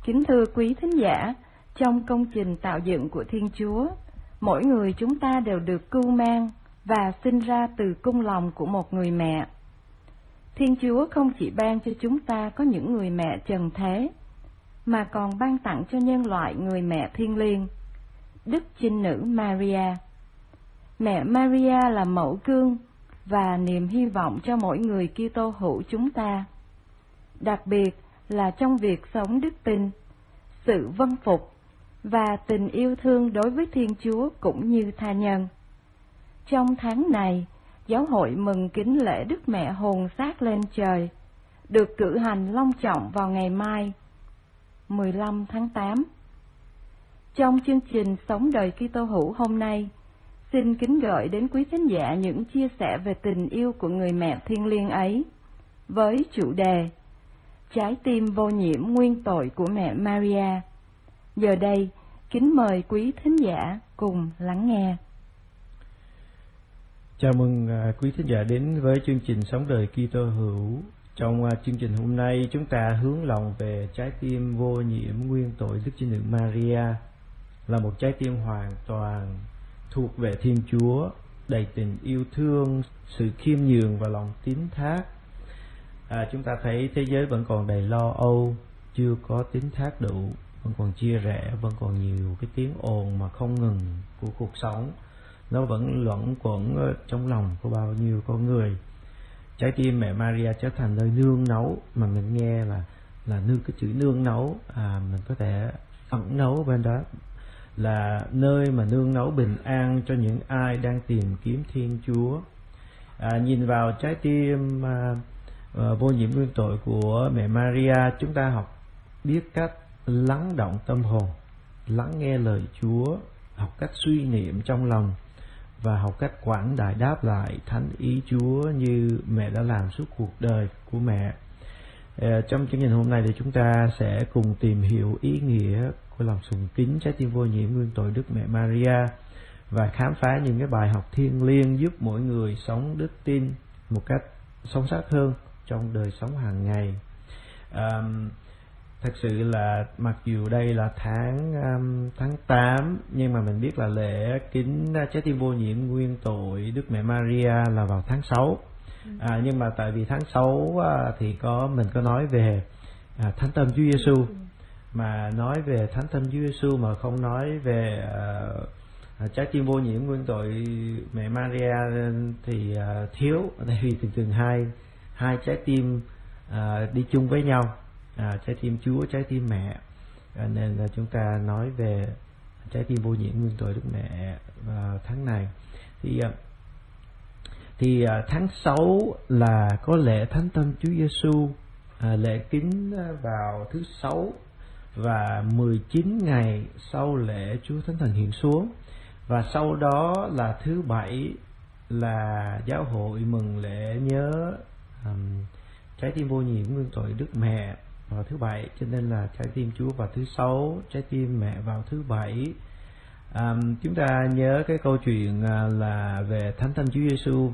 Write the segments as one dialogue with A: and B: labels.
A: Kính thưa quý thính giả, trong công trình tạo dựng của Thiên Chúa, mỗi người chúng ta đều được cưu mang và sinh ra từ cung lòng của một người mẹ. Thiên Chúa không chỉ ban cho chúng ta có những người mẹ trần thế, mà còn ban tặng cho nhân loại người mẹ thiêng liêng, Đức Trinh Nữ Maria. Mẹ Maria là mẫu gương và niềm hy vọng cho mỗi người Kitô hữu chúng ta, đặc biệt là trong việc sống đức tin, sự vâng phục và tình yêu thương đối với Thiên Chúa cũng như tha nhân. Trong tháng này, Giáo hội mừng kính lễ Đức Mẹ hồn xác lên trời, được cử hành long trọng vào ngày mai, 15 tháng 8. Trong chương trình Sống đời Kitô hữu hôm nay, xin kính gửi đến quý thính giả những chia sẻ về tình yêu của người mẹ thiêng liêng ấy, với chủ đề Trái tim vô nhiễm nguyên tội của mẹ Maria. Giờ đây, kính mời quý thính giả cùng lắng nghe.
B: Chào mừng quý thính giả đến với chương trình Sống đời Kitô hữu. Trong chương trình hôm nay, chúng ta hướng lòng về trái tim vô nhiễm nguyên tội Đức Trinh Nữ Maria, là một trái tim hoàn toàn thuộc về Thiên Chúa, đầy tình yêu thương, sự khiêm nhường và lòng tín thác. Chúng ta thấy thế giới vẫn còn đầy lo âu, chưa có tín thác đủ, vẫn còn chia rẽ, vẫn còn nhiều cái tiếng ồn mà không ngừng của cuộc sống. Nó vẫn luẩn quẩn trong lòng của bao nhiêu con người. Trái tim mẹ Maria trở thành nơi nương náu, mà mình nghe là nương cái chữ nương náu, mình có thể ẩn náu bên đó, là nơi mà nương náu bình an cho những ai đang tìm kiếm Thiên Chúa. Nhìn vào trái tim vô nhiễm nguyên tội của mẹ Maria, chúng ta học biết cách lắng động tâm hồn, lắng nghe lời Chúa, học cách suy niệm trong lòng và học cách quảng đại đáp lại thánh ý Chúa như mẹ đã làm suốt cuộc đời của mẹ. Trong chương trình hôm nay thì chúng ta sẽ cùng tìm hiểu ý nghĩa của lòng sùng kính trái tim vô nhiễm nguyên tội Đức Mẹ Maria và khám phá những cái bài học thiêng liêng giúp mỗi người sống đức tin một cách sâu sắc hơn trong đời sống hàng ngày. Thật sự là mặc dù đây là tháng 8, nhưng mà mình biết là lễ kính trái tim vô nhiễm nguyên tội Đức Mẹ Maria là vào tháng 6. Nhưng mà tại vì tháng 6 thì mình có nói về Thánh Tâm Chúa Giêsu, mà nói về Thánh Tâm Chúa Giêsu mà không nói về trái tim vô nhiễm nguyên tội mẹ Maria thì thiếu, tại vì thường hai trái tim đi chung với nhau, trái tim Chúa, trái tim mẹ, nên là chúng ta nói về trái tim vô nhiễm nguyên tội Đức Mẹ tháng này. Thì tháng 6 là có lễ Thánh Tâm Chúa Giêsu, lễ kính vào thứ 6 và 19 ngày sau lễ Chúa Thánh Thần hiện xuống, và sau đó là thứ 7 là giáo hội mừng lễ nhớ trái tim vô nhiễm nguyên tội Đức Mẹ vào thứ 7, cho nên là trái tim Chúa vào thứ 6, trái tim mẹ vào thứ 7. Chúng ta nhớ cái câu chuyện là về Thánh Tâm Chúa Giêsu,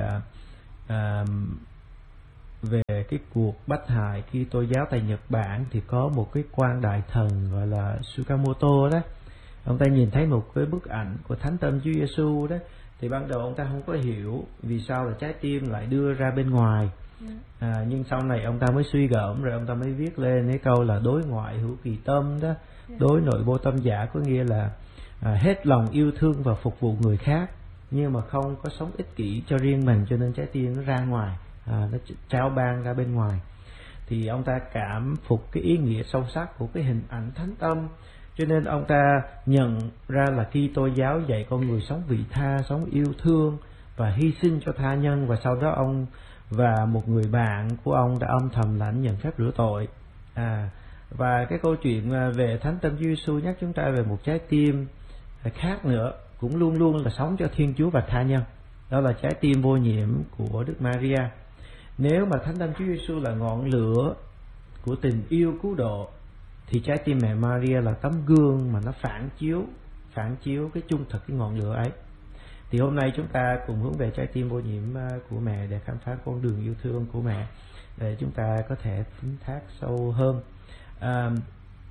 B: về cái cuộc bắt hại Kitô giáo tại Nhật Bản, thì có một cái quan đại thần gọi là Tsukamoto đó. Ông ta nhìn thấy một cái bức ảnh của Thánh Tâm Chúa Giêsu đó, thì ban đầu ông ta không có hiểu vì sao là trái tim lại đưa ra bên ngoài. Nhưng sau này ông ta mới suy gẫm, rồi ông ta mới viết lên cái câu là đối ngoại hữu kỳ tâm đó, đối nội vô tâm giả, có nghĩa là hết lòng yêu thương và phục vụ người khác, nhưng mà không có sống ích kỷ cho riêng mình, cho nên trái tim nó ra ngoài, nó trao ban ra bên ngoài. Thì ông ta cảm phục cái ý nghĩa sâu sắc của cái hình ảnh Thánh Tâm, cho nên ông ta nhận ra là Kitô giáo dạy con người sống vị tha, sống yêu thương và hy sinh cho tha nhân. Và sau đó ông và một người bạn của ông đã âm thầm lãnh nhận phép rửa tội. Và cái câu chuyện về Thánh Tâm Chúa Giêsu nhắc chúng ta về một trái tim khác nữa, cũng luôn luôn là sống cho Thiên Chúa và tha nhân. Đó là trái tim vô nhiễm của Đức Maria. Nếu mà Thánh Tâm Chúa Giêsu là ngọn lửa của tình yêu cứu độ, thì trái tim mẹ Maria là tấm gương mà nó phản chiếu cái trung thực, cái ngọn lửa ấy. Thì hôm nay chúng ta cùng hướng về trái tim vô nhiễm của mẹ để khám phá con đường yêu thương của mẹ, để chúng ta có thể tín thác sâu hơn.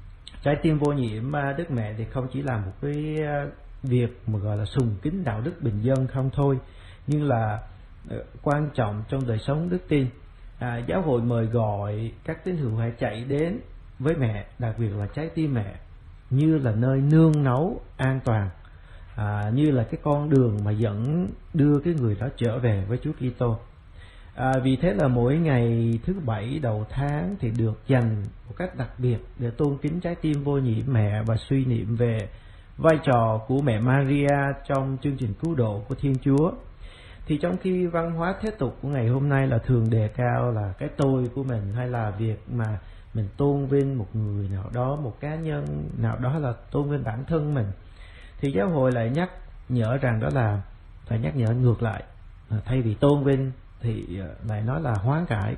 B: Trái tim vô nhiễm Đức Mẹ thì không chỉ là một cái việc mà gọi là sùng kính đạo đức bình dân không thôi, nhưng là quan trọng trong đời sống đức tin. Giáo hội mời gọi các tín hữu hãy chạy đến với mẹ, đặc biệt là trái tim mẹ, như là nơi nương náu an toàn, như là cái con đường mà dẫn đưa cái người đó trở về với Chúa Kitô. Vì thế là mỗi ngày thứ Bảy đầu tháng thì được dành một cách đặc biệt để tôn kính trái tim vô nhiễm mẹ và suy niệm về vai trò của mẹ Maria trong chương trình cứu độ của Thiên Chúa. Thì trong khi văn hóa thế tục của ngày hôm nay là thường đề cao là cái tôi của mình, hay là việc mà mình tôn vinh một người nào đó, một cá nhân nào đó, là tôn vinh bản thân mình, thì giáo hội lại nhắc nhở rằng đó là phải nhắc nhở ngược lại. Thay vì tôn vinh thì lại nói là hoán cải.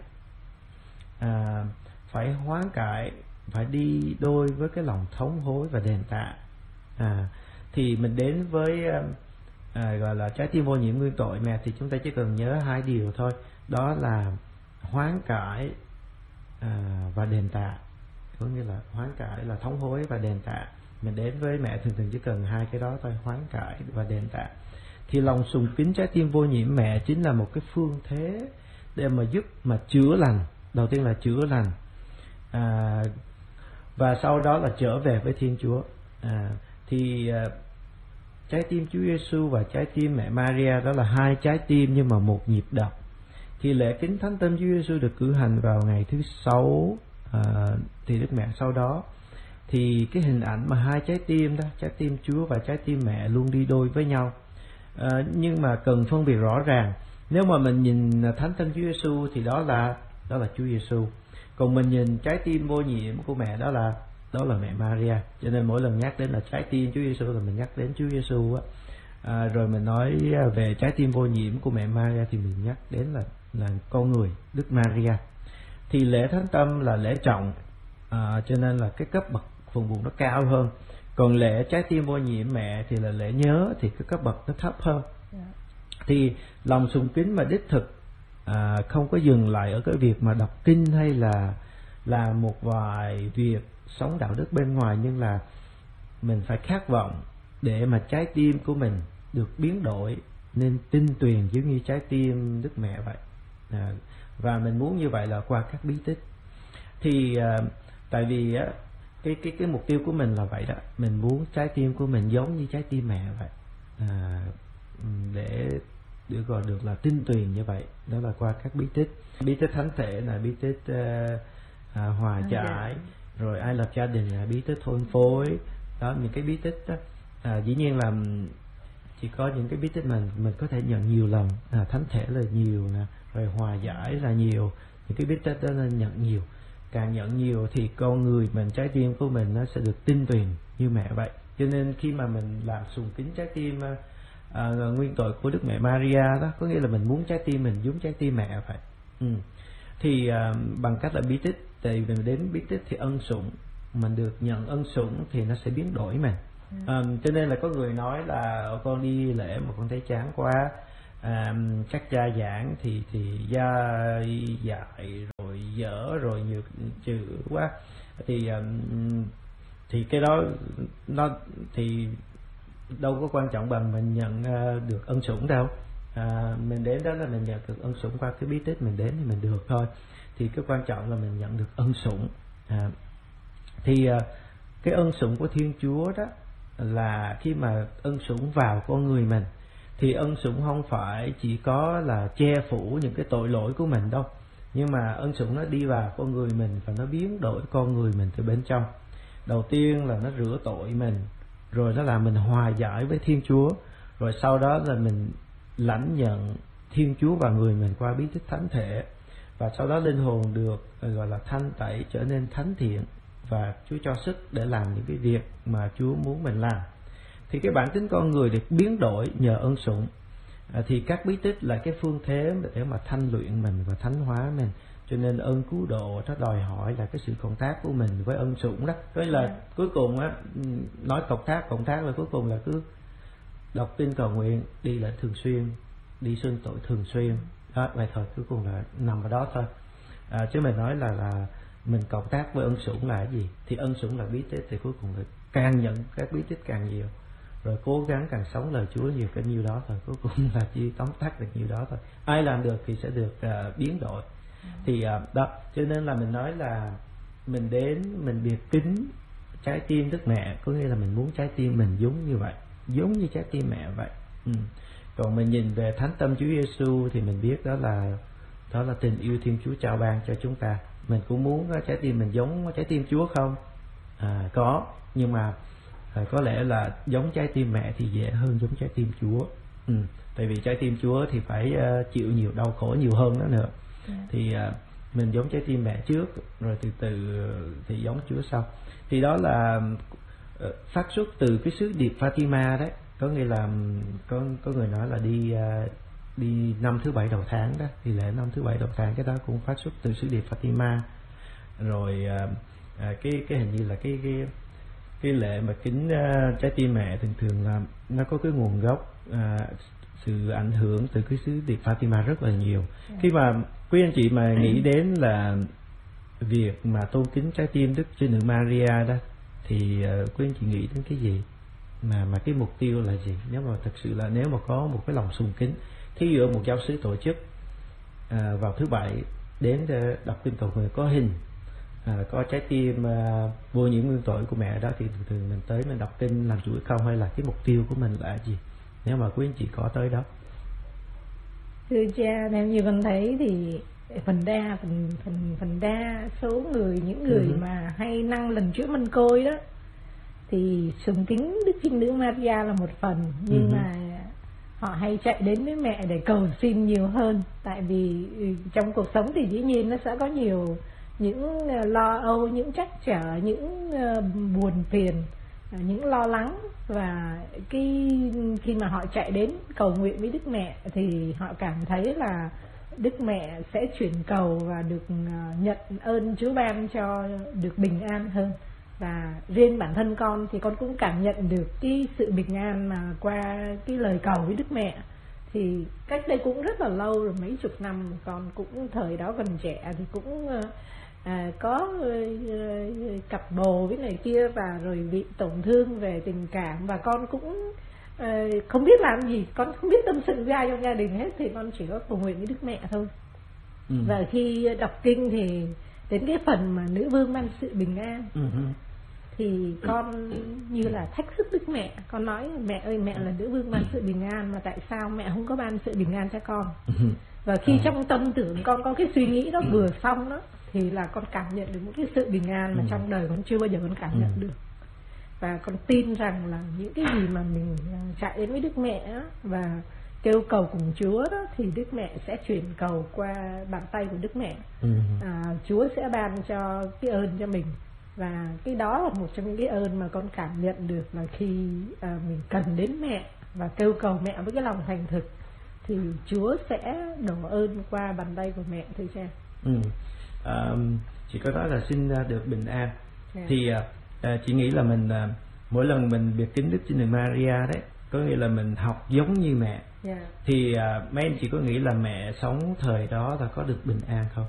B: Phải hoán cải, phải đi đôi với cái lòng thống hối và đền tạ. Thì mình đến với gọi là trái tim vô nhiễm nguyên tội mẹ, thì chúng ta chỉ cần nhớ hai điều thôi, đó là hoán cải và đền tạ. Có nghĩa là hoán cải là thống hối và đền tạ. Mình đến với mẹ thường chỉ cần hai cái đó thôi, hoán cải và đền tạ. Thì lòng sùng kính trái tim vô nhiễm mẹ chính là một cái phương thế để mà giúp mà chữa lành. Đầu tiên là chữa lành, và sau đó là trở về với Thiên Chúa. Trái tim Chúa Giêsu và trái tim mẹ Maria đó là hai trái tim nhưng mà một nhịp đập. Thì lễ kính Thánh Tâm Chúa Giêsu được cử hành vào ngày thứ Sáu, thì Đức Mẹ sau đó. Thì cái hình ảnh mà hai trái tim đó, trái tim Chúa và trái tim mẹ luôn đi đôi với nhau. Nhưng mà cần phân biệt rõ ràng. Nếu mà mình nhìn Thánh Tâm Chúa Giêsu thì đó là Chúa Giêsu. Còn mình nhìn trái tim vô nhiễm của mẹ đó là mẹ Maria. Cho nên mỗi lần nhắc đến là trái tim Chúa Giêsu là mình nhắc đến Chúa Giêsu á. Rồi mình nói về trái tim vô nhiễm của mẹ Maria thì mình nhắc đến là con người Đức Maria. Thì lễ Thánh Tâm là lễ trọng, cho nên là cái cấp bậc phụng vụ nó cao hơn. Còn lễ trái tim vô nhiễm mẹ thì là lễ nhớ, thì cái cấp bậc nó thấp hơn. Thì lòng sùng kính mà đích thực không có dừng lại ở cái việc mà đọc kinh hay là một vài việc sống đạo đức bên ngoài, nhưng là mình phải khát vọng để mà trái tim của mình được biến đổi nên tinh tuyền giống như trái tim Đức Mẹ vậy. Và mình muốn như vậy là qua các bí tích. Thì tại vì cái mục tiêu của mình là vậy đó, mình muốn trái tim của mình giống như trái tim mẹ vậy, để gọi được là tinh tuyền như vậy. Đó là qua các bí tích thánh thể, là bí tích hòa giải, rồi ai lập gia đình, là bí tích hôn phối. Đó, những cái bí tích đó, dĩ nhiên là chỉ có những cái bí tích mình có thể nhận nhiều lần. Thánh thể là nhiều nè, rồi hòa giải là nhiều. Những cái bí tích đó nên nhận nhiều. Càng nhận nhiều thì con người mình, trái tim của mình nó sẽ được tinh tuyền như mẹ vậy. Cho nên khi mà mình làm sùng kính trái tim nguyên tội của Đức Mẹ Maria đó, có nghĩa là mình muốn trái tim mình giống trái tim mẹ vậy. Thì bằng cách là bí tích, tại vì mình đến bí tích thì ân sủng, mình được nhận ân sủng thì nó sẽ biến đổi mình. Cho nên là có người nói là con đi lễ mà con thấy chán quá, các cha giảng thì dạy rồi dở rồi nhiều chữ quá, thì cái đó nó thì đâu có quan trọng bằng mình nhận được ân sủng đâu. Mình đến đó là mình nhận được ân sủng qua cái bí tích mình đến thì mình được thôi. Thì cái quan trọng là mình nhận được ân sủng. Thì cái ân sủng của Thiên Chúa đó là khi mà ân sủng vào con người mình, thì ân sủng không phải chỉ có là che phủ những cái tội lỗi của mình đâu, nhưng mà ân sủng nó đi vào con người mình và nó biến đổi con người mình từ bên trong. Đầu tiên là nó rửa tội mình, rồi nó làm mình hòa giải với Thiên Chúa, rồi sau đó là mình lãnh nhận Thiên Chúa vào người mình qua bí tích thánh thể, và sau đó linh hồn được gọi là thanh tẩy, trở nên thánh thiện, và Chúa cho sức để làm những cái việc mà Chúa muốn mình làm. Thì cái bản tính con người được biến đổi nhờ ân sủng. Thì các bí tích là cái phương thế để mà thanh luyện mình và thánh hóa mình. Cho nên ơn cứu độ nó đòi hỏi là cái sự cộng tác của mình với ân sủng đó. Với là cuối cùng á, nói cộng tác là cuối cùng là cứ đọc kinh cầu nguyện, đi lại thường xuyên, đi xưng tội thường xuyên. Đó, vậy thôi, cuối cùng là nằm ở đó thôi. Chứ mình nói là mình cộng tác với ân sủng là cái gì? Thì ân sủng là bí tích, thì cuối cùng là càng nhận các bí tích càng nhiều, rồi cố gắng càng sống lời Chúa nhiều cái nhiêu đó thôi, cuối cùng là chỉ tóm tắt được nhiêu đó thôi. Ai làm được thì sẽ được biến đổi. Thì đó, cho nên là mình nói là mình đến mình biệt kính trái tim Đức Mẹ, có nghĩa là mình muốn trái tim mình giống như vậy, giống như trái tim mẹ vậy. Còn mình nhìn về thánh tâm Chúa Giêsu thì mình biết đó là tình yêu Thiên Chúa trao ban cho chúng ta. Mình cũng muốn trái tim mình giống trái tim Chúa không? Có, nhưng mà có lẽ là giống trái tim mẹ thì dễ hơn giống trái tim Chúa. Tại vì trái tim Chúa thì phải chịu nhiều đau khổ nhiều hơn đó nữa. Thì mình giống trái tim mẹ trước, rồi từ từ thì giống Chúa sau. Thì đó là phát xuất từ cái sứ điệp Fatima đấy. Có nghĩa là có người nói là đi năm thứ 7 đầu tháng đó, thì lễ năm thứ 7 đầu tháng, cái đó cũng phát xuất từ sứ điệp Fatima. Rồi cái hình như là cái lễ mà kính trái tim mẹ thường là nó có cái nguồn gốc, sự ảnh hưởng từ cái sứ điệp Fatima rất là nhiều. Khi mà quý anh chị mà nghĩ đến là việc mà tôn kính trái tim Đức Trinh Nữ Maria đó, thì quý anh chị nghĩ đến cái gì, mà cái mục tiêu là gì? Nếu mà thật sự là nếu mà có một cái lòng sùng kính, thí dụ một giáo sứ tổ chức vào thứ 7 đến đọc kinh cầu nguyện có hình, có trái tim vô nhiễm nguyên tội của mẹ đó, thì thường mình tới mình đọc kinh làm chuỗi không, hay là cái mục tiêu của mình là gì nếu mà quý anh chị có tới đó?
C: Thưa cha, theo như con thấy thì phần đa số những người mà hay năng lần chữa mân côi đó thì sùng kính Đức Trinh Nữ Maria là một phần, nhưng mà họ hay chạy đến với mẹ để cầu xin nhiều hơn. Tại vì trong cuộc sống thì dĩ nhiên nó sẽ có nhiều những lo âu, những trắc trở, những buồn phiền, những lo lắng, và khi mà họ chạy đến cầu nguyện với Đức Mẹ thì họ cảm thấy là Đức Mẹ sẽ chuyển cầu và được nhận ơn Chúa ban cho được bình an hơn. Và riêng bản thân con thì con cũng cảm nhận được cái sự bình an mà qua cái lời cầu với Đức Mẹ. Thì cách đây cũng rất là lâu rồi, mấy chục năm, con cũng thời đó còn trẻ thì cũng có cặp bồ với người kia, và rồi bị tổn thương về tình cảm, và con cũng không biết làm gì, con không biết tâm sự với ai trong gia đình hết, thì con chỉ có cầu nguyện với Đức Mẹ thôi. Và khi đọc kinh thì đến cái phần mà nữ vương ban sự bình an, thì con như là thách thức Đức Mẹ. Con nói mẹ ơi, mẹ là nữ vương ban sự bình an, mà tại sao mẹ không có ban sự bình an cho con? Và khi trong tâm tưởng con có cái suy nghĩ đó vừa xong đó, thì là con cảm nhận được một cái sự bình an mà trong đời con chưa bao giờ con cảm nhận được. Và con tin rằng là những cái gì mà mình chạy đến với Đức Mẹ đó, và kêu cầu cùng Chúa đó, thì Đức Mẹ sẽ chuyển cầu qua bàn tay của Đức Mẹ. Chúa sẽ ban cho cái ơn cho mình. Và cái đó là một trong những cái ơn mà con cảm nhận được, là khi mình cần đến mẹ và kêu cầu mẹ với cái lòng thành thực, thì Chúa sẽ đổ ơn qua bàn tay của mẹ. Thưa cha.
B: Chị có nói là xin được bình an. Thì chị nghĩ là mình mỗi lần mình biệt kính Đức Trinh Nữ Maria đấy, có nghĩa là mình học giống như mẹ. Thì mấy anh chị có nghĩ là mẹ sống thời đó là có được bình an không?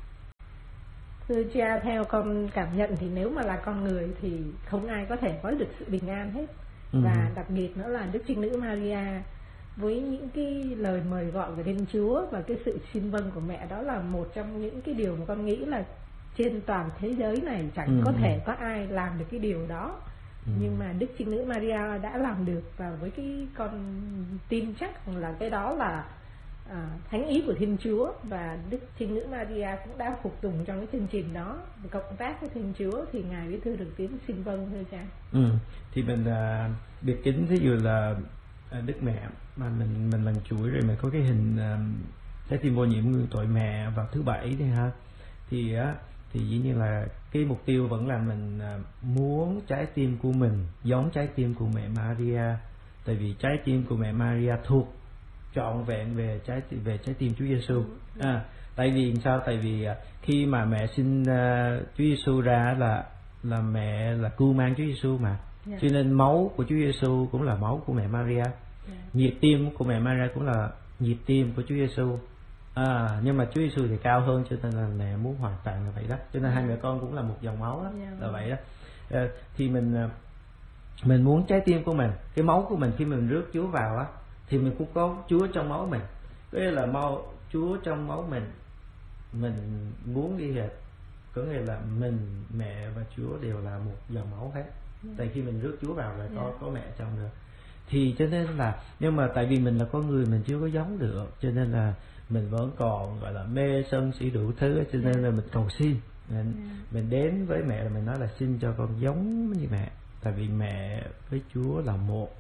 C: Thưa cha, theo con cảm nhận thì nếu mà là con người thì không ai có thể có được sự bình an hết. Và đặc biệt nữa là Đức Trinh Nữ Maria với những cái lời mời gọi của Thiên Chúa và cái sự xin vâng của mẹ, đó là một trong những cái điều mà con nghĩ là trên toàn thế giới này chẳng có thể có ai làm được cái điều đó. Nhưng mà Đức Trinh Nữ Maria đã làm được, và với cái con tin chắc là cái đó là thánh ý của Thiên Chúa, và Đức Trinh Nữ Maria cũng đã phục tùng trong cái chương trình đó, cộng tác với Thiên Chúa, thì Ngài Bí Thư được tiến xin vâng. Thưa cha.
B: Thì mình biệt kính, ví dụ là Đức Mẹ mà mình lần chuỗi rồi mình có cái hình trái tim vô nhiễm nguyên tội mẹ vào thứ 7 đi ha, thì dĩ nhiên là cái mục tiêu vẫn là mình muốn trái tim của mình giống trái tim của mẹ Maria. Tại vì trái tim của mẹ Maria thuộc trọn vẹn về trái tim Chúa Giêsu. Tại vì sao? Tại vì khi mà mẹ sinh Chúa Giêsu ra là mẹ là cưu mang Chúa Giêsu mà, cho nên máu của Chúa Giêsu cũng là máu của mẹ Maria. Nhịp tim của mẹ Maria cũng là nhịp tim của Chúa Giêsu. Nhưng mà Chúa Giêsu thì cao hơn, cho nên là mẹ muốn hoàn toàn là vậy đó. Cho nên hai mẹ con cũng là một dòng máu đó, là vậy đó. Thì mình muốn trái tim của mình, cái máu của mình khi mình rước Chúa vào á, thì mình cũng có Chúa trong máu mình. Có nghĩa là Chúa trong máu mình muốn đi hệt, có nghĩa là mình, mẹ và Chúa đều là một dòng máu hết. Tại khi mình rước Chúa vào là có mẹ trong nữa. Thì cho nên là, nhưng mà tại vì mình là con người, mình chưa có giống được, cho nên là mình vẫn còn gọi là mê sân si đủ thứ, cho nên là mình cầu xin. Mình đến với mẹ là mình nói là xin cho con giống như mẹ, tại vì mẹ với Chúa là một.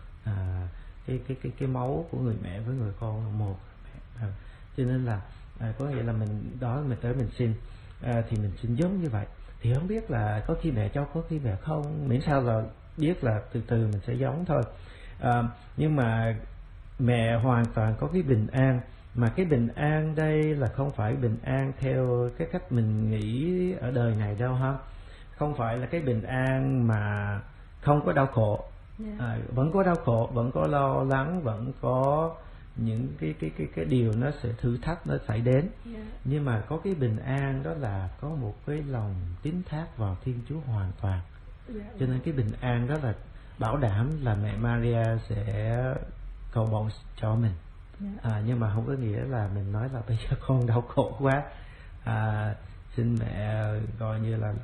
B: Cái máu của người mẹ với người con là một. Cho nên là có nghĩa là mình tới mình xin, thì mình xin giống như vậy. Thì không biết là có khi mẹ cho, có khi mẹ không, miễn sao là biết là từ từ mình sẽ giống thôi. Nhưng mà mẹ hoàn toàn có cái bình an, mà cái bình an đây là không phải bình an theo cái cách mình nghĩ ở đời này đâu ha. Không phải là cái bình an mà không có đau khổ. Vẫn có đau khổ, vẫn có lo lắng, vẫn có những cái điều nó sẽ thử thách nó xảy đến. Nhưng mà có cái bình an đó là có một cái lòng tín thác vào Thiên Chúa hoàn toàn. Cho nên cái bình an đó là bảo đảm là mẹ Maria sẽ cầu bầu cho mình. Nhưng mà không có nghĩa là mình nói là bây giờ con đau khổ quá, xin mẹ coi như là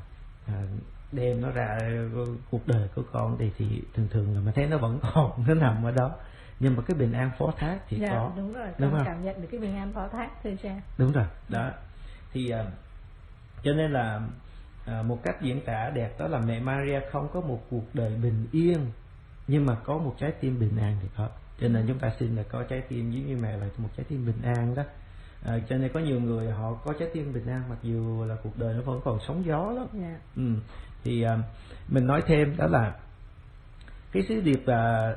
B: đem nó ra cuộc đời của con thì thường là mình thấy nó vẫn còn, nó nằm ở đó. Nhưng mà cái bình an phó thác thì có.
C: Đúng rồi,
B: đúng
C: con
B: không?
C: cảm nhận được cái bình an phó thác thưa cha.
B: Đúng rồi, đó. Thì cho nên là một cách diễn tả đẹp đó là mẹ Maria không có một cuộc đời bình yên, nhưng mà có một trái tim bình an thì có. Cho nên chúng ta xin là có trái tim giống như mẹ là một trái tim bình an đó. Cho nên có nhiều người họ có trái tim bình an mặc dù là cuộc đời nó vẫn còn sóng gió lắm. Thì mình nói thêm đó là cái sứ điệp là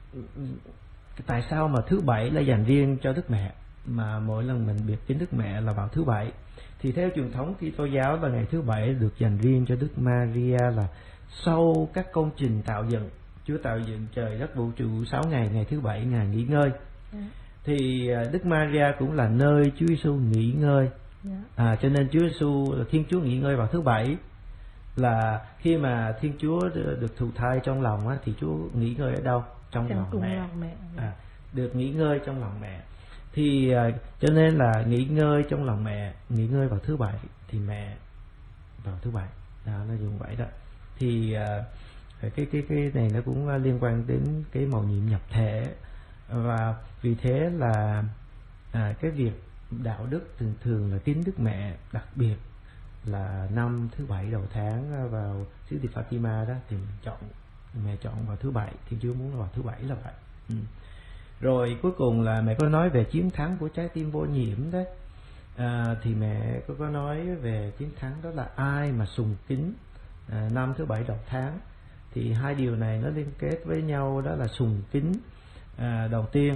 B: tại sao mà thứ Bảy là dành riêng cho Đức Mẹ, mà mỗi lần mình biệt kính Đức Mẹ là vào thứ Bảy. Thì theo truyền thống Kitô giáo là ngày thứ Bảy được dành riêng cho Đức Maria, là sau các công trình tạo dựng, Chúa tạo dựng trời đất vũ trụ 6 ngày, ngày thứ Bảy ngày nghỉ ngơi. Thì Đức Maria cũng là nơi Chúa Giêsu nghỉ ngơi. Cho nên Chúa Giêsu, Thiên Chúa nghỉ ngơi vào thứ Bảy, là khi mà Thiên Chúa được thụ thai trong lòng á, thì Chúa nghỉ ngơi ở đâu? Trong lòng mẹ. Được nghỉ ngơi trong lòng mẹ. Thì cho nên là nghỉ ngơi trong lòng mẹ, nghỉ ngơi vào thứ Bảy, thì mẹ vào thứ Bảy. Nó dùng vậy đó. Thì cái này nó cũng liên quan đến cái mầu nhiệm nhập thể. Và vì thế là cái việc đạo đức thường là kính Đức Mẹ, đặc biệt là năm thứ Bảy đầu tháng vào sứ điệp Fatima đó, thì mẹ chọn vào thứ Bảy, Thiên Chúa muốn là vào thứ Bảy là vậy. Rồi cuối cùng là mẹ có nói về chiến thắng của trái tim vô nhiễm đấy. Thì mẹ có nói về chiến thắng đó là ai mà sùng kính năm thứ Bảy đầu tháng. Thì hai điều này nó liên kết với nhau, đó là sùng kính đầu tiên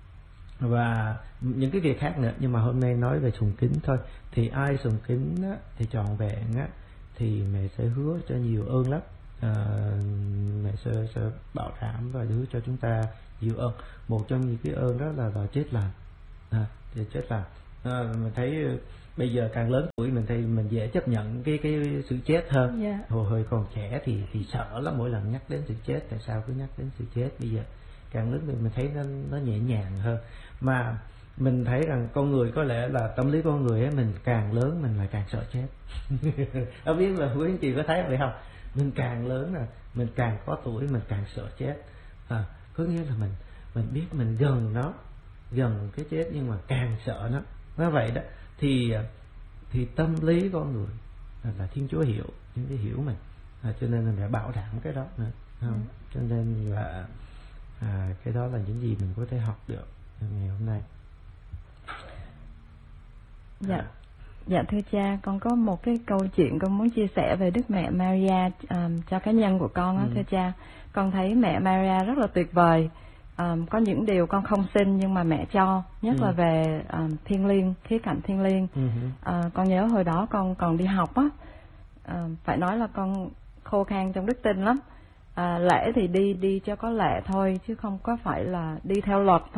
B: và những cái việc khác nữa, nhưng mà hôm nay nói về sùng kính thôi. Thì ai sùng kính á, thì trọn vẹn á, thì mẹ sẽ hứa cho nhiều ơn lắm. Mẹ sẽ bảo đảm và hứa cho chúng ta nhiều ơn. Một trong những cái ơn đó là chết lành. Thì chết lành. Mình thấy bây giờ càng lớn tuổi mình thấy mình dễ chấp nhận cái sự chết hơn. Hồi còn trẻ thì sợ lắm, mỗi lần nhắc đến sự chết. Tại sao cứ nhắc đến sự chết? Bây giờ càng lớn mình thấy nó nhẹ nhàng hơn. Mà mình thấy rằng con người có lẽ là tâm lý con người ấy, mình càng lớn mình lại càng sợ chết. Không biết là quý anh chị có thấy vậy không? Mình càng lớn là mình càng có tuổi mình càng sợ chết. Có nghĩa là mình biết mình gần cái chết nhưng mà càng sợ nó vậy đó. Thì tâm lý con người là Thiên Chúa hiểu, Thiên Chúa hiểu mình, cho nên là mẹ bảo đảm cái đó nữa, không? Cho nên là cái đó là những gì mình có thể học được ngày hôm nay.
A: Dạ thưa cha, con có một cái câu chuyện con muốn chia sẻ về Đức Mẹ Maria cho cá nhân của con á. Thưa cha, con thấy mẹ Maria rất là tuyệt vời. Có những điều con không xin nhưng mà mẹ cho, nhất là về thiêng liêng, khía cạnh thiêng liêng. Con nhớ hồi đó con còn đi học á, phải nói là con khô khan trong đức tin lắm. Lễ thì đi cho có lễ thôi, chứ không có phải là đi theo luật thôi,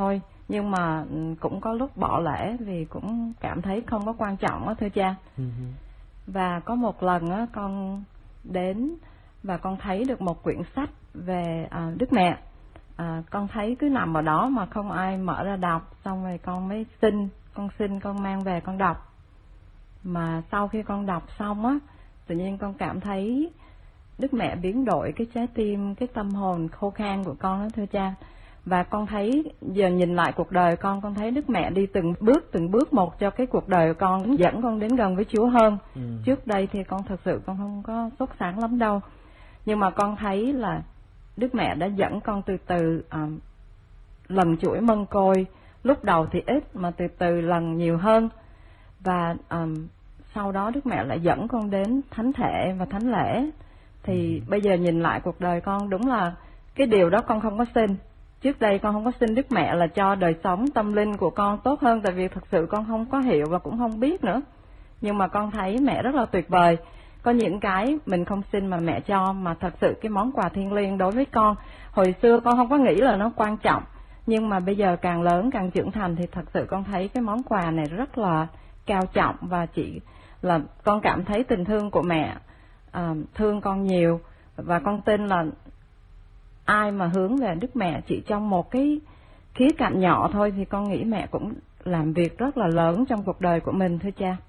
A: nhưng mà cũng có lúc bỏ lễ vì cũng cảm thấy không có quan trọng á thưa cha. Và có một lần á, con đến và con thấy được một quyển sách về Đức Mẹ. Con thấy cứ nằm ở đó mà không ai mở ra đọc, xong rồi con mới con mang về con đọc. Mà sau khi con đọc xong á, tự nhiên con cảm thấy Đức Mẹ biến đổi cái trái tim, cái tâm hồn khô khan của con đó thưa cha. Và con thấy giờ nhìn lại cuộc đời con thấy Đức Mẹ đi từng bước một cho cái cuộc đời của con, dẫn con đến gần với Chúa hơn. Trước đây thì con thật sự con không có sốt sáng lắm đâu, nhưng mà con thấy là Đức Mẹ đã dẫn con từ từ lần chuỗi mân côi, lúc đầu thì ít mà từ từ lần nhiều hơn. Và sau đó Đức Mẹ lại dẫn con đến thánh thể và thánh lễ. Thì bây giờ nhìn lại cuộc đời con, đúng là cái điều đó con không có xin. Trước đây con không có xin Đức Mẹ là cho đời sống tâm linh của con tốt hơn, tại vì thật sự con không có hiểu và cũng không biết nữa. Nhưng mà con thấy mẹ rất là tuyệt vời. Có những cái mình không xin mà mẹ cho, mà thật sự cái món quà thiêng liêng đối với con. Hồi xưa con không có nghĩ là nó quan trọng, nhưng mà bây giờ càng lớn càng trưởng thành thì thật sự con thấy cái món quà này rất là cao trọng. Và chỉ là con cảm thấy tình thương của mẹ thương con nhiều. Và con tin là ai mà hướng về Đức Mẹ chỉ trong một cái khía cạnh nhỏ thôi thì con nghĩ mẹ cũng làm việc rất là lớn trong cuộc đời của mình thưa cha.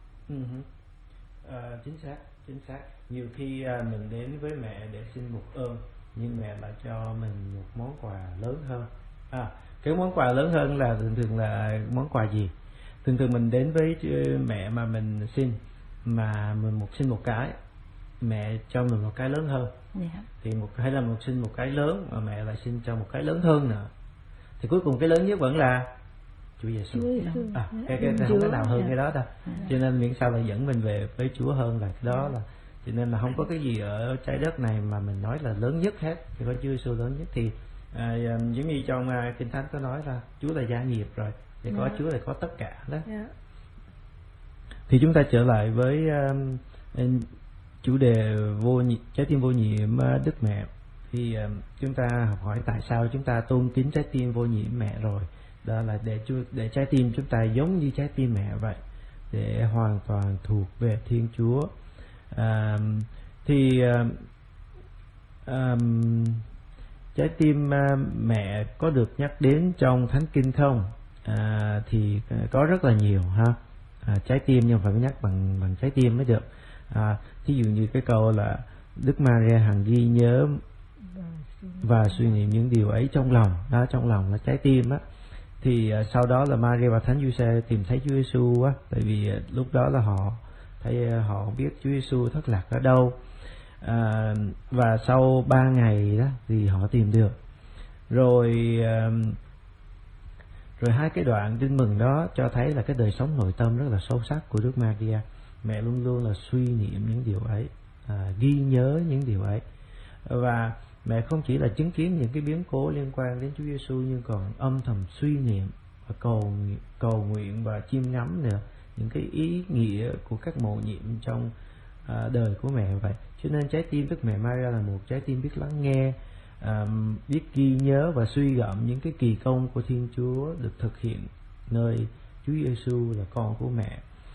B: Chính xác. Nhiều khi mình đến với mẹ để xin một ơn, nhưng mẹ lại cho mình một món quà lớn hơn. Cái món quà lớn hơn là thường là món quà gì? Thường mình đến với mẹ mà mình xin, mà mình xin một cái, mẹ cho mình một cái lớn hơn. Thì hay là xin một cái lớn mà mẹ lại xin cho một cái lớn hơn nữa, thì cuối cùng cái lớn nhất vẫn là Chúa Giêsu. Cái không có nào hơn cái đó đâu. Cho nên miễn sao là dẫn mình về với Chúa hơn là cái đó là. Cho nên là không có cái gì ở trái đất này mà mình nói là lớn nhất hết, thì có Chúa Giêsu lớn nhất. Thì giống như trong Kinh Thánh có nói là Chúa là gia nghiệp rồi, thì có Chúa là có tất cả đó. Thì chúng ta trở lại với chủ đề trái tim vô nhiễm Đức Mẹ. Thì chúng ta học hỏi tại sao chúng ta tôn kính trái tim vô nhiễm mẹ rồi. Đó là để trái tim chúng ta giống như trái tim mẹ vậy, để hoàn toàn thuộc về Thiên Chúa. Trái tim mẹ có được nhắc đến trong Thánh Kinh không? Thì có rất là nhiều ha. Trái tim nhưng phải nhắc bằng trái tim mới được. Thí dụ như cái câu là Đức Maria hằng ghi nhớ và suy nghĩ những điều ấy trong lòng. Đó, trong lòng là trái tim á. Thì sau đó là Maria và Thánh Giuse tìm thấy Chúa Giêsu á, tại vì lúc đó là họ biết Chúa Giêsu thất lạc ở đâu. Và sau 3 ngày đó thì họ tìm được. Rồi hai cái đoạn tin mừng đó cho thấy là cái đời sống nội tâm rất là sâu sắc của Đức Maria. Mẹ luôn luôn là suy niệm những điều ấy, ghi nhớ những điều ấy. Và mẹ không chỉ là chứng kiến những cái biến cố liên quan đến Chúa Giêsu, nhưng còn âm thầm suy niệm và cầu nguyện và chiêm ngắm nữa những cái ý nghĩa của các mầu nhiệm trong đời của mẹ vậy. Cho nên trái tim Đức Mẹ Maria là một trái tim biết lắng nghe, biết ghi nhớ và suy gẫm những cái kỳ công của Thiên Chúa được thực hiện nơi Chúa Giêsu là con của mẹ.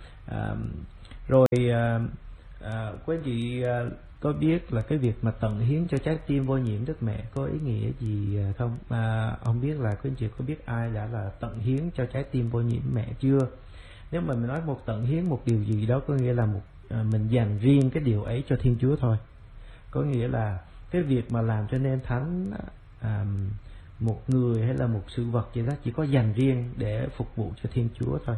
B: Quý anh chị có biết là cái việc mà tận hiến cho trái tim vô nhiễm Đức Mẹ có ý nghĩa gì không? Không biết là quý anh chị có biết ai đã là tận hiến cho trái tim vô nhiễm mẹ chưa? Nếu mà mình nói một tận hiến một điều gì đó, có nghĩa là mình dành riêng cái điều ấy cho Thiên Chúa thôi. Có nghĩa là cái việc mà làm cho nên thánh một người hay là một sự vật gì đó chỉ có dành riêng để phục vụ cho Thiên Chúa thôi.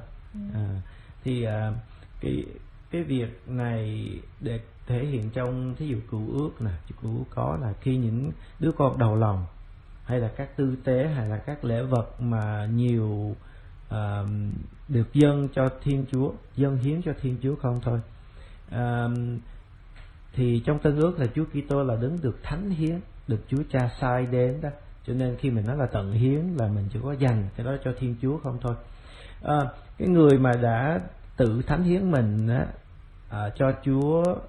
B: Cái việc này để thể hiện trong thí dụ cựu ước nè, cựu ước có là khi những đứa con đầu lòng hay là các tư tế hay là các lễ vật mà nhiều được dâng cho Thiên Chúa, dâng hiến cho Thiên Chúa không thôi. Thì trong Tân ước là Chúa Kitô là đấng được thánh hiến, được Chúa Cha sai đến đó. Cho nên khi mình nói là tận hiến là mình chỉ có dành cái đó cho Thiên Chúa không thôi. Cái người mà đã tự thánh hiến mình cho Chúa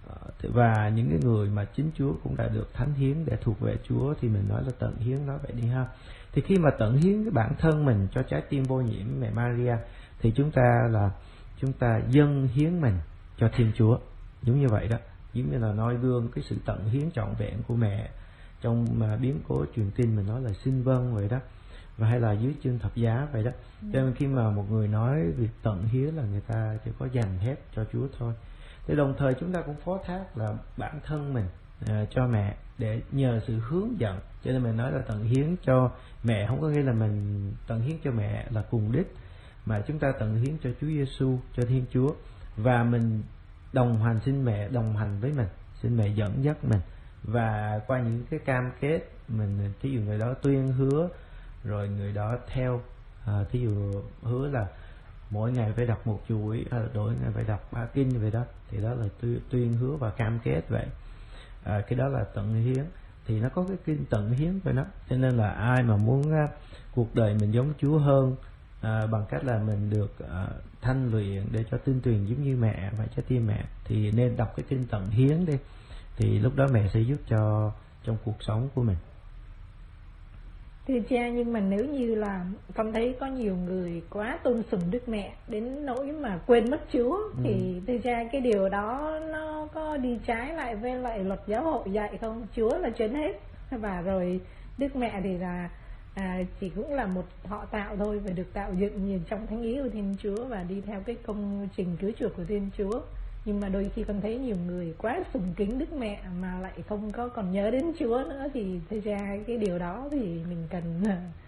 B: Và những cái người mà chính Chúa cũng đã được thánh hiến để thuộc về Chúa thì mình nói là tận hiến, nói vậy đi ha. Thì khi mà tận hiến cái bản thân mình cho trái tim vô nhiễm mẹ Maria thì chúng ta dâng hiến mình cho Thiên Chúa, giống như vậy đó, giống như là noi gương cái sự tận hiến trọn vẹn của mẹ trong mà biến cố truyền tin mình nói là xin vâng vậy đó, và hay là dưới chương thập giá vậy đó. Cho nên khi mà một người nói việc tận hiến là người ta chỉ có dành hết cho Chúa thôi. Thì đồng thời chúng ta cũng phó thác là bản thân mình cho mẹ để nhờ sự hướng dẫn. Cho nên mình nói là tận hiến cho mẹ không có nghĩa là mình tận hiến cho mẹ là cùng đích, mà chúng ta tận hiến cho Chúa Giêsu, cho Thiên Chúa, và mình đồng hành, xin mẹ đồng hành với mình, xin mẹ dẫn dắt mình, và qua những cái cam kết mình, thí dụ người đó tuyên hứa rồi người đó theo, thí dụ hứa là mỗi ngày phải đọc một chuỗi, mỗi ngày phải đọc 3 kinh vậy đó, thì đó là tuyên hứa và cam kết vậy. Cái đó là tận hiến, thì nó có cái kinh tận hiến vậy đó. Cho nên là ai mà muốn cuộc đời mình giống Chúa hơn bằng cách là mình được thanh luyện để cho tinh tuyền giống như mẹ và trái tim mẹ, thì nên đọc cái kinh tận hiến đi, thì lúc đó mẹ sẽ giúp cho trong cuộc sống của mình.
C: Thưa cha, nhưng mà nếu như là con thấy có nhiều người quá tôn sùng Đức Mẹ đến nỗi mà quên mất Chúa, thì thưa cha, cái điều đó nó có đi trái lại với lại luật giáo hội dạy không? Chúa là trên hết, và rồi Đức Mẹ thì là chỉ cũng là một họ tạo thôi, và được tạo dựng như trong thánh ý của Thiên Chúa và đi theo cái công trình cứu chuộc của Thiên Chúa. Nhưng mà đôi khi con thấy nhiều người quá sùng kính Đức Mẹ mà lại không có còn nhớ đến Chúa nữa, thì thực ra cái điều đó thì mình cần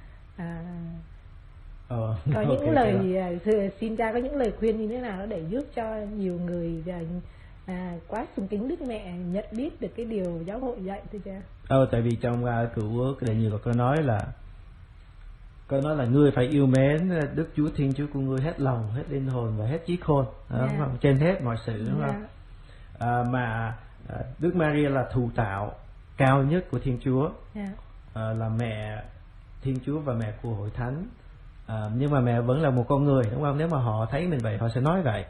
C: có những lời xin cha có những lời khuyên như thế nào đó để giúp cho nhiều người quá sùng kính Đức Mẹ nhận biết được cái điều giáo hội dạy, thưa cha.
B: Tại vì trong Cựu Ước đệ nhị có nói là ngươi phải yêu mến Đức Chúa Thiên Chúa của ngươi hết lòng, hết linh hồn và hết trí khôn, đúng không? Trên hết mọi sự, đúng không? Mà Đức Maria là thụ tạo cao nhất của Thiên Chúa, là mẹ Thiên Chúa và mẹ của hội thánh, nhưng mà mẹ vẫn là một con người, đúng không? Nếu mà họ thấy mình vậy họ sẽ nói vậy.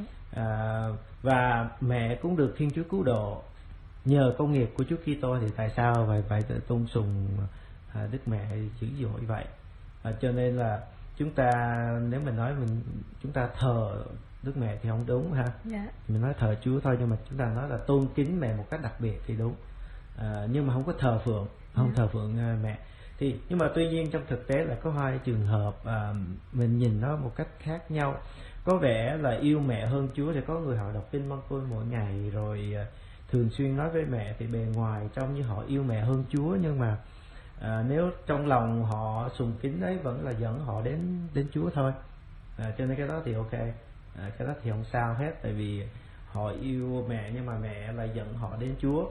B: Và mẹ cũng được Thiên Chúa cứu độ nhờ công nghiệp của Chúa Kitô, thì tại sao phải tôn sùng Đức Mẹ dữ dội vậy? Cho nên là chúng ta, nếu mình nói chúng ta thờ Đức Mẹ thì không đúng ha. Mình nói thờ Chúa thôi, nhưng mà chúng ta nói là tôn kính mẹ một cách đặc biệt thì đúng. Nhưng mà không có thờ phượng, không thờ phượng mẹ. Thì nhưng mà tuy nhiên trong thực tế là có hai trường hợp mình nhìn nó một cách khác nhau. Có vẻ là yêu mẹ hơn Chúa, thì có người họ đọc kinh Măng Côi mỗi ngày rồi thường xuyên nói với mẹ, thì bề ngoài trông như họ yêu mẹ hơn Chúa, nhưng mà nếu trong lòng họ sùng kính đấy vẫn là dẫn họ đến Chúa thôi. Cho nên cái đó thì ok, cái đó thì không sao hết, tại vì họ yêu mẹ nhưng mà mẹ lại dẫn họ đến Chúa.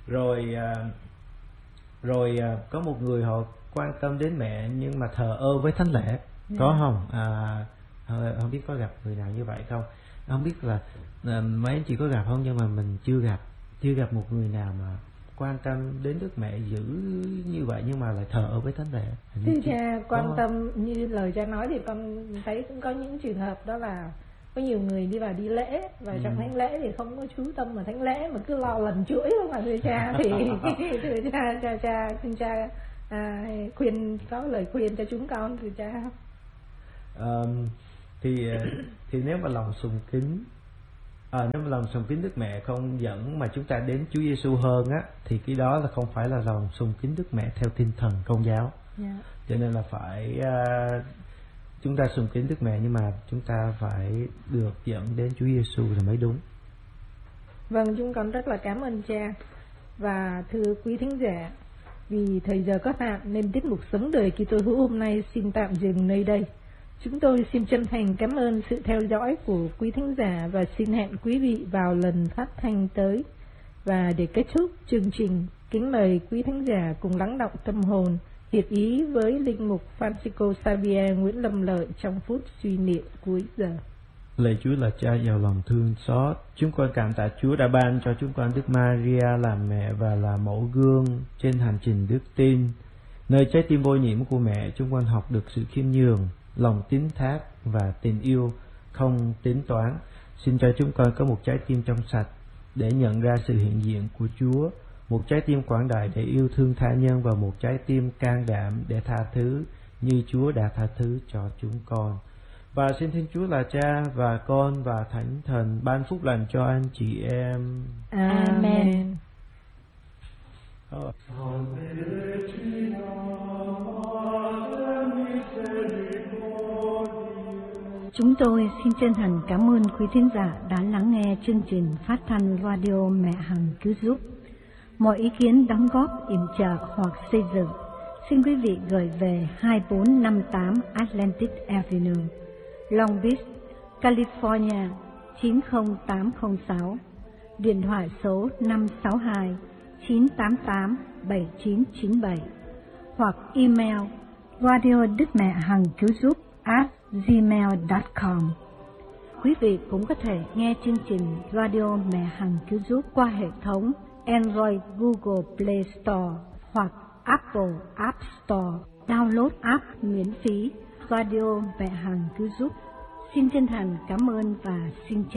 B: Rồi có một người họ quan tâm đến mẹ nhưng mà thờ ơ với thánh lễ, có không? Không biết có gặp người nào như vậy không? Không biết là mấy anh chị có gặp không, nhưng mà mình chưa gặp một người nào mà quan tâm đến Đức Mẹ dữ như vậy nhưng mà lại thờ ơ với thánh lễ.
C: Thưa cha, quan tâm như lời cha nói thì con thấy cũng có những trường hợp đó là có nhiều người đi vào đi lễ, và trong thánh lễ thì không có chú tâm vào thánh lễ mà cứ lo lần chuỗi không mà thưa cha. Thì thưa cha xin cha khuyên, có lời khuyên cho chúng con thưa cha.
B: Thì nếu mà lòng sùng kính, nếu mà lòng sùng kính Đức Mẹ không dẫn mà chúng ta đến Chúa Giêsu hơn á, thì cái đó là không phải là lòng sùng kính Đức Mẹ theo tinh thần Công giáo. Cho nên là phải chúng ta sùng kính Đức Mẹ nhưng mà chúng ta phải được dẫn đến Chúa Giêsu là mới đúng.
C: Vâng, chúng con rất là cảm ơn cha. Và thưa quý thính giả, vì thời giờ có hạn nên tiết mục Sống Đời Kitô Hữu hôm nay xin tạm dừng nơi đây. Chúng tôi xin chân thành cảm ơn sự theo dõi của quý thính giả và xin hẹn quý vị vào lần phát thanh tới. Và để kết thúc chương trình, kính mời quý thính giả cùng lắng đọng tâm hồn, hiệp ý với linh mục Francisco Xavier Nguyễn Lâm Lợi trong phút suy niệm cuối giờ.
B: Lạy Chúa là Cha giàu lòng thương xót, chúng con cảm tạ Chúa đã ban cho chúng con Đức Maria làm mẹ và là mẫu gương trên hành trình đức tin. Nơi trái tim vô nhiễm của mẹ, chúng con học được sự khiêm nhường, lòng tín thác và tình yêu không tính toán. Xin cho chúng con có một trái tim trong sạch để nhận ra sự hiện diện của Chúa, một trái tim quảng đại để yêu thương tha nhân và một trái tim can đảm để tha thứ như Chúa đã tha thứ cho chúng con. Và xin Thiên Chúa là Cha và Con và Thánh Thần ban phúc lành cho anh chị em.
C: Amen.
D: Chúng tôi xin chân thành cảm ơn quý thính giả đã lắng nghe chương trình phát thanh radio Mẹ Hằng Cứu Giúp. Mọi ý kiến đóng góp, yểm trợ hoặc xây dựng, xin quý vị gửi về 2458 Atlantic Avenue, Long Beach, California 90806, điện thoại số 562 988 7997 hoặc email radio Đức Mẹ Hằng Cứu Giúp @gmail.com. Quý vị cũng có thể nghe chương trình Radio Mẹ Hằng Cứu Giúp qua hệ thống Android Google Play Store hoặc Apple App Store. Download app miễn phí Radio Mẹ Hằng Cứu Giúp. Xin chân thành cảm ơn và xin chào.